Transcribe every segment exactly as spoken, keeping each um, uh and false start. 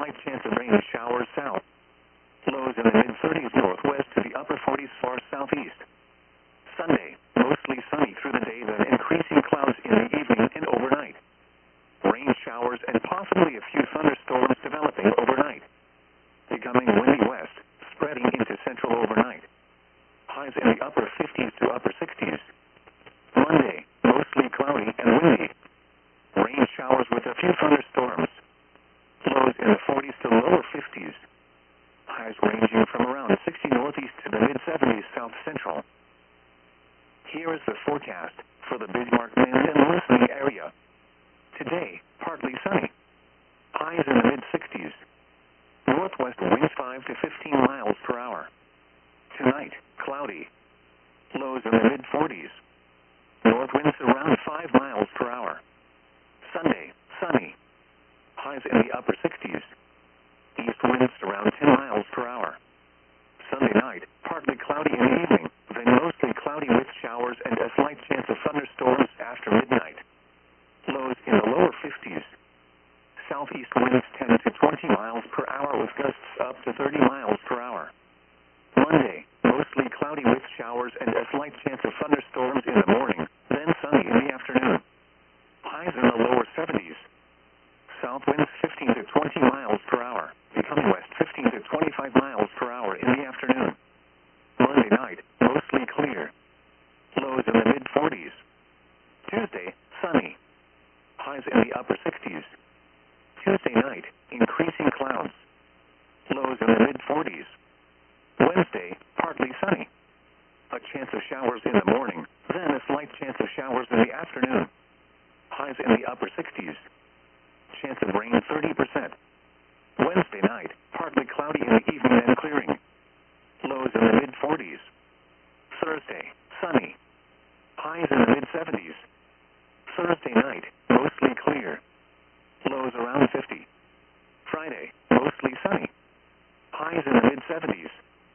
slight chance of rain showers south. Lows in the mid-thirties northwest to the upper forties far southeast. Sunday, mostly sunny through the day, then increasing clouds in the evening and overnight. Rain showers and possibly a few thunderstorms developing overnight. Becoming windy west, spreading into central overnight. Highs in the upper fifties to upper sixties. Monday, mostly cloudy and windy. Rain showers with a few thunderstorms. Lows in the forties to lower fifties. Highs ranging from around sixty northeast to the mid-seventies south central. Here is the forecast for the Bismarck, Minden listening area. Today, partly sunny. Highs in the mid-sixties. Northwest winds five to fifteen miles per hour. Tonight, cloudy. Lows in the mid-forties. North winds around five miles per hour. Sunday, sunny. Highs in the upper sixties. East winds around ten miles per hour. Sunday night, partly cloudy in the evening, then mostly cloudy with showers and a slight chance of thunderstorms after midnight. Lows in the lower fifties. Southeast winds ten to twenty miles per hour with gusts up to thirty miles per hour. Monday, mostly cloudy with showers and a slight chance of thunderstorms in the morning, then sunny in the afternoon. Highs in the lower seventies. South winds fifteen to twenty miles per hour, becoming west fifteen to twenty-five miles per hour in the afternoon. Monday night, mostly clear. Lows in the mid-forties. Tuesday, sunny. Highs in the upper sixties. Tuesday night, increasing clouds. Lows in the mid-forties. Wednesday, partly sunny. A chance of showers in the morning, then a slight chance of showers in the afternoon. Highs in the upper sixties. Chance of rain thirty percent. Wednesday night, partly cloudy in the evening and clearing. Lows in the mid-forties. Thursday, sunny. Highs in the mid-seventies. Thursday night, mostly clear. Lows around fifty. Friday, mostly sunny. Highs in the mid-seventies.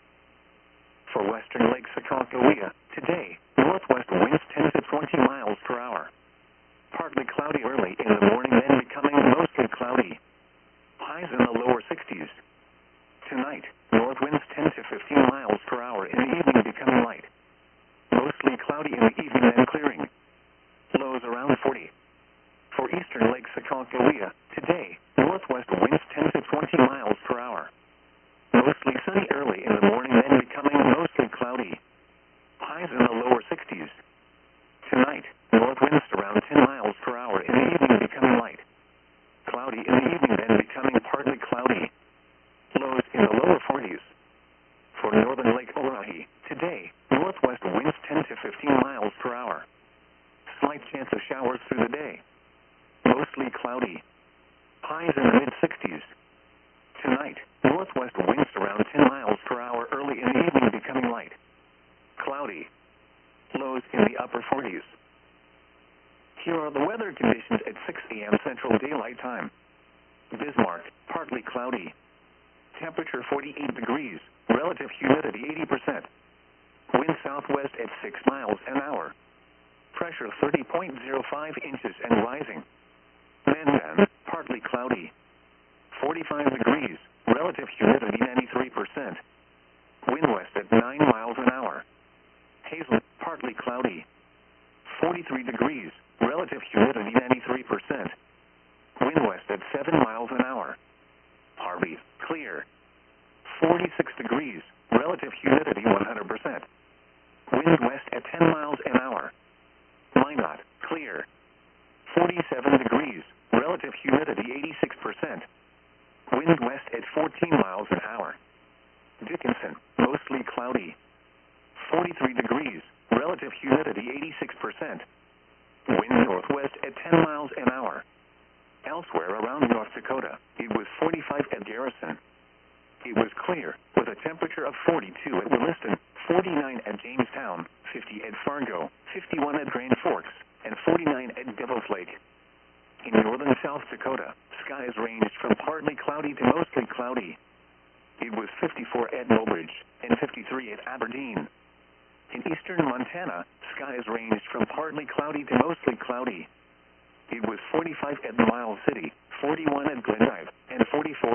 For western Lake Sakakawea, today, northwest winds ten to twenty miles per hour. Partly cloudy early in the morning, then becoming mostly cloudy. Highs in the lower sixties. Tonight, north winds ten to fifteen miles per hour in the evening, becoming light. Mostly cloudy in the evening, then clearing. Lows around forty. For eastern Lake Sakakawea, today, northwest winds ten to twenty miles per hour. Mostly sunny early in the morning, then becoming mostly cloudy. Highs in the lower sixties. Tonight, north winds around ten miles per hour in the evening, becoming light. Cloudy in the evening, then becoming partly cloudy. Lows in the lower forties. For northern Lake Orohi, today, northwest winds ten to fifteen miles per hour. Slight chance of showers through the day. Mostly cloudy. Highs in the mid-sixties. Tonight, northwest winds around ten miles per hour early in the evening, becoming light. Cloudy. Lows in the upper forties. Here are the weather conditions at six a m Central Daylight Time. Bismarck, partly cloudy. Temperature forty-eight degrees, relative humidity eighty percent. Wind southwest at six miles an hour. Pressure thirty point zero five inches and rising. Minden, partly cloudy. forty-five degrees, relative humidity ninety-three percent. Wind west at nine miles an hour. Hazel, partly cloudy. forty-three degrees, relative humidity ninety-three percent. Wind west at seven miles an hour. Harvey, clear. forty-six degrees, relative humidity one hundred percent. Wind west at ten miles an hour. Minot, clear. forty-seven degrees, relative humidity eighty-six percent. Wind west at fourteen miles an hour. Dickinson, mostly cloudy. forty-three degrees, relative humidity eighty-six percent. Wind northwest at ten miles an hour. Elsewhere around North Dakota, it was forty-five at Garrison. It was clear, with a temperature of forty-two at Williston, forty-nine at Jamestown, fifty at Fargo, fifty-one at Grand Forks, and forty-nine at Devil's Lake. In northern South Dakota, skies ranged from partly cloudy to mostly cloudy. It was fifty-four at Mobridge and fifty-three at Aberdeen. In eastern Montana, skies ranged from partly cloudy to mostly cloudy. It was forty-five at Miles City, forty-one at Glendive, and forty-four